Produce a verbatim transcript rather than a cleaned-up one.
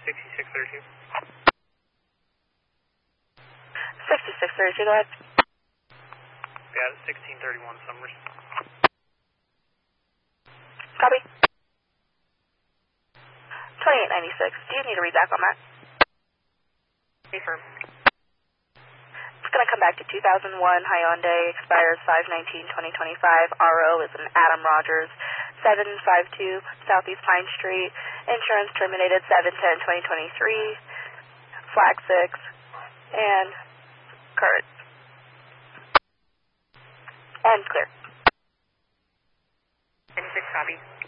sixty-six thirty-two. sixty-six thirty-two, go ahead. Got it, sixteen thirty-one Summers. Copy. twenty-eight ninety-six, do you need a redact on that? Confirm. It's going to come back to two thousand one Hyundai, expires five nineteen twenty twenty-five. R O is an Adam Rogers, seven five two Southeast Pine Street. Insurance terminated seven ten twenty twenty-three. Flag six. And current. And clear. ninety-six copy.